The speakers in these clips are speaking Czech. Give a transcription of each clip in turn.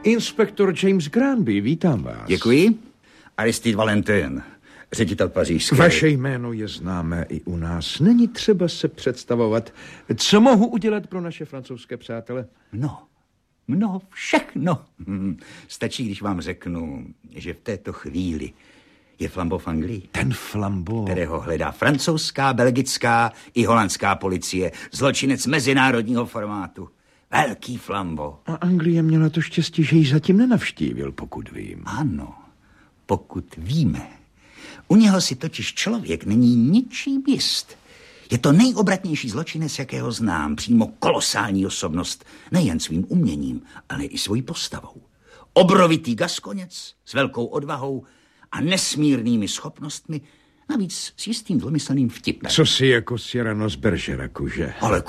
Inspektor James Granby, vítám vás. Děkuji. Aristide Valentin, ředitel pařížské. Vaše jméno je známé i u nás. Není třeba se představovat. Co mohu udělat pro naše francouzské přátele? Mnoho, všechno. Stačí, když vám řeknu, že v této chvíli je Flambeau v Anglii. Ten Flambeau, kterého hledá francouzská, belgická i holandská policie. Zločinec mezinárodního formátu. Velký Flambeau. A Anglie měla to štěstí, že ji zatím nenavštívil, pokud vím. Ano, pokud víme. U něho si totiž člověk není ničím jist. Je to nejobratnější zločinec, jakého znám. Přímo kolosální osobnost. Nejen svým uměním, ale i svojí postavou. Obrovitý gaskoněc s velkou odvahou a nesmírnými schopnostmi, navíc s jistým dvomyslným vtipem. Co si jako Cyrano z Bergeracu, že? Ale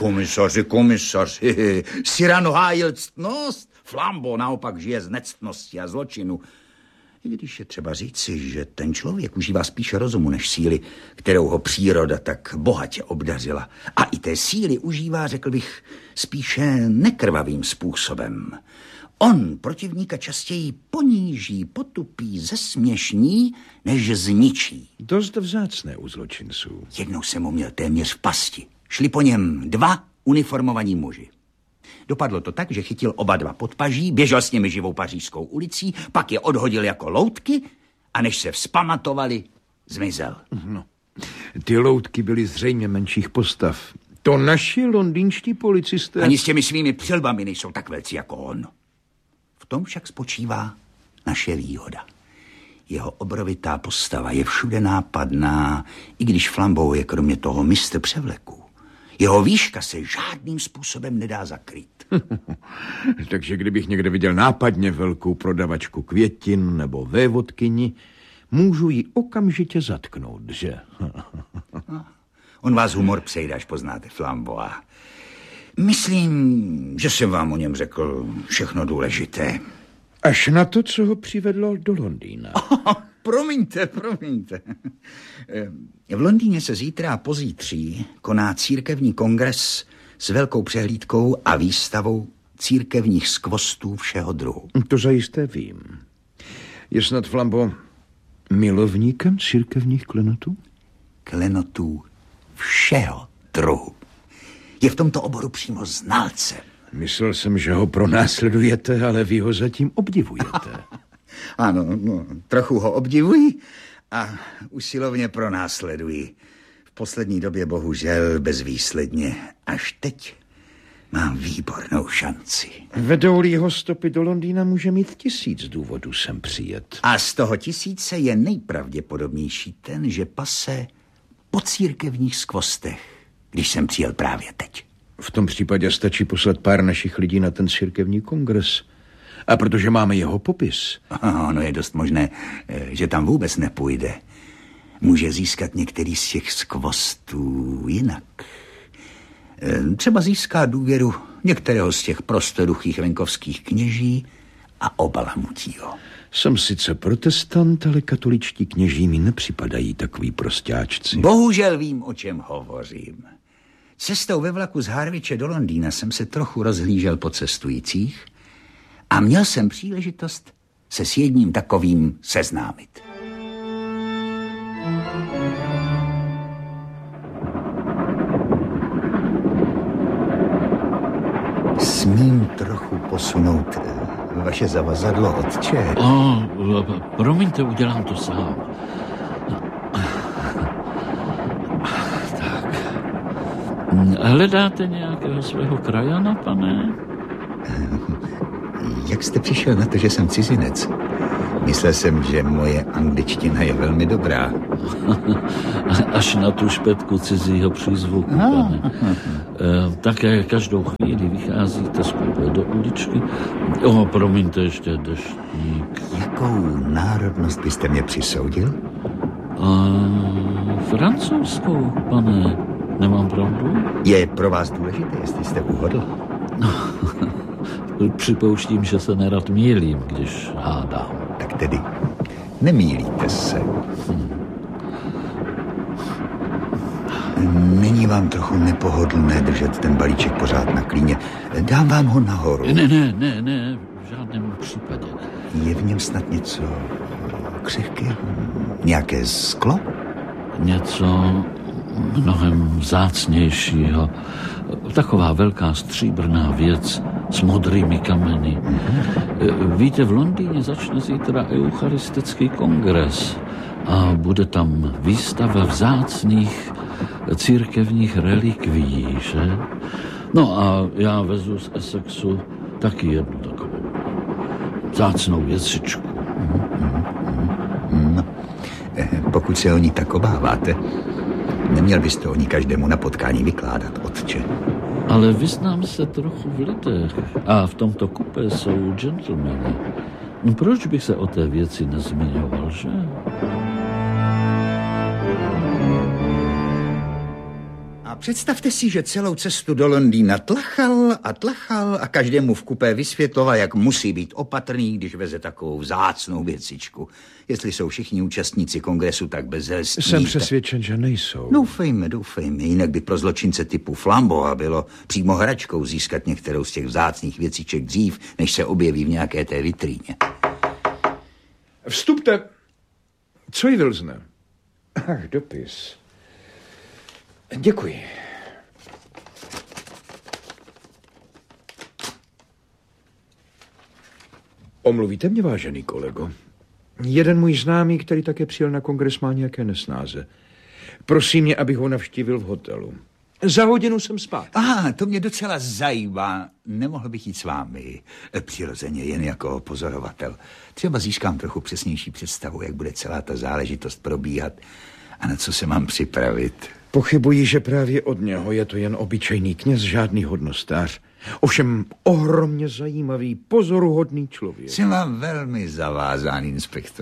komisaři, Cyrano hájil ctnost, Flambeau naopak žije z nectnosti a zločinu. I když je třeba říci, že ten člověk užívá spíše rozumu než síly, kterou ho příroda tak bohatě obdařila. A i té síly užívá, řekl bych, spíše nekrvavým způsobem. On protivníka častěji poníží, potupí, zesměšní, než zničí. Dost vzácné u zločinců. Jednou jsem ho měl téměř v pasti. Šli po něm 2 uniformovaní muži. Dopadlo to tak, že chytil oba 2 pod paží, běžel s nimi živou pařížskou ulicí, pak je odhodil jako loutky a než se vzpamatovali, zmizel. No, ty loutky byly zřejmě menších postav. To naši londýnští policisté... Ani s těmi svými přilbami nejsou tak velcí jako on. V tom však spočívá naše výhoda. Jeho obrovitá postava je všude nápadná, i když Flambeau je kromě toho mistr převleku. Jeho výška se žádným způsobem nedá zakrýt. Takže kdybych někde viděl nápadně velkou prodavačku květin nebo vévodkyni, můžu ji okamžitě zatknout, že? On vás humor přejde, až poznáte Flambeaua. Myslím, že jsem vám o něm řekl všechno důležité. Až na to, co ho přivedlo do Londýna. Promiňte. V Londýně se zítra a pozítří koná církevní kongres s velkou přehlídkou a výstavou církevních skvostů všeho druhu. To zajisté vím. Je snad Flambeau milovníkem církevních klenotů? Klenotů všeho druhu. Je v tomto oboru přímo znalcem. Myslel jsem, že ho pronásledujete, ale vy ho zatím obdivujete. Ano, trochu ho obdivuji a usilovně pronásleduji. V poslední době bohužel bezvýsledně. Až teď mám výbornou šanci. Vedou-li jeho stopy do Londýna, může mít 1000 důvodů sem přijet. A z toho 1000 je nejpravděpodobnější ten, že pase po církevních skvostech, když jsem přijel právě teď. V tom případě stačí poslat pár našich lidí na ten církevní kongres. A protože máme jeho popis. Ono je dost možné, že tam vůbec nepůjde. Může získat některý z těch skvostů jinak. Třeba získá důvěru některého z těch prostoduchých venkovských kněží a obalamutí ho. Jsem sice protestant, ale katoličtí kněží mi nepřipadají takový prostáčci. Bohužel vím, o čem hovořím. Cestou ve vlaku z Harwiche do Londýna jsem se trochu rozhlížel po cestujících a měl jsem příležitost se s jedním takovým seznámit. Smím trochu posunout vaše zavazadlo, otče? Promiňte, udělám to sám. Tak. Hledáte nějakého svého krajana, pane? Jak jste přišel na to, že jsem cizinec? Myslel jsem, že moje angličtina je velmi dobrá. Až na tu špetku cizího přízvuku, pane. Také každou chvíli vycházíte z koupě do uličky. Promiňte, ještě deštník. Jakou národnost byste mě přisoudil? Francouzskou, pane. Nemám pravdu? Je pro vás důležité, jestli jste uhodl? Připouštím, že se nerad mýlím, když hádám. Tak tedy nemýlíte se. Není vám trochu nepohodlné držet ten balíček pořád na klíně? Dám vám ho nahoru. Ne, v žádném případě. Je v něm snad něco křehkého? Nějaké sklo? Něco mnohem vzácnějšího. Taková velká stříbrná věc s modrými kameny. Víte, v Londýně začne zítra eucharistický kongres a bude tam výstava vzácných církevních relikvií, že? No a já vezu z Essexu taky jednu takovou vzácnou věcičku. No, pokud se o ní tak obáváte, neměl byste o ní každému na potkání vykládat, otče. Ale vyznám se trochu v lidech a v tomto kupé jsou gentlemani. Proč bych se o té věci nezmiňoval, že? A představte si, že celou cestu do Londýna tlachal a každému v kupé vysvětloval, jak musí být opatrný, když veze takovou vzácnou věcičku. Jestli jsou všichni účastníci kongresu tak bezelstní. Jsem přesvědčen, že nejsou. Doufejme. Jinak by pro zločince typu Flamboa bylo přímo hračkou získat některou z těch vzácných věciček dřív, než se objeví v nějaké té vitríně. Vstupte. Co jí Wilsone? Ach, dopis. Děkuji. Omluvíte mě, vážený kolego? Jeden můj známý, který také přijel na kongres, má nějaké nesnáze. Prosím mě, abych ho navštívil v hotelu. Za hodinu jsem zpátky. To mě docela zajímá. Nemohl bych jít s vámi. Přirozeně jen jako pozorovatel. Třeba získám trochu přesnější představu, jak bude celá ta záležitost probíhat a na co se mám připravit. Pochybuji, že právě od něho je to jen obyčejný kněz, žádný hodnostář. Ovšem ohromně zajímavý, pozoruhodný člověk. Jsem vám velmi zavázán, inspektor.